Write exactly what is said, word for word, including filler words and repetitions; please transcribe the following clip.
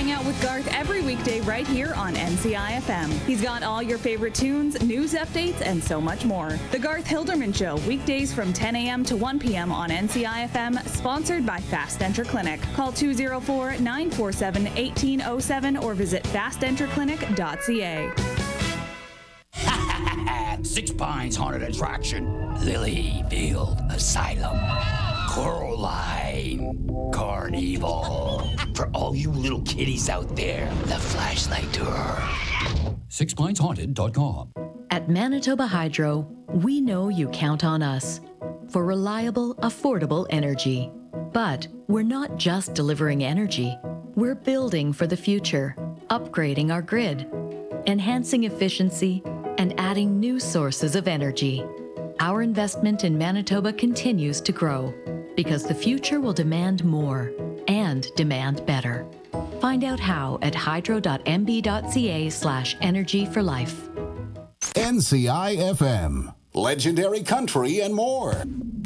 Hang out with Garth every weekday right here on N C I F M. He's got all your favorite tunes, news updates, and so much more. The Garth Hilderman Show, weekdays from ten a.m. to one p.m. on N C I F M, sponsored by Fast Enter Clinic. Call two oh four, nine four seven, one eight oh seven or visit fast enter clinic dot c a. Six Pines Haunted Attraction, Lilyfield Asylum, Coraline Carnival. For all you little kitties out there, the flashlight tour. six pines haunted dot com. At Manitoba Hydro, we know you count on us for reliable, affordable energy. But we're not just delivering energy. We're building for the future, upgrading our grid, enhancing efficiency, and adding new sources of energy. Our investment in Manitoba continues to grow because the future will demand more and demand better. Find out how at hydro dot m b dot c a slash energy for life. N C I F M, legendary country and more.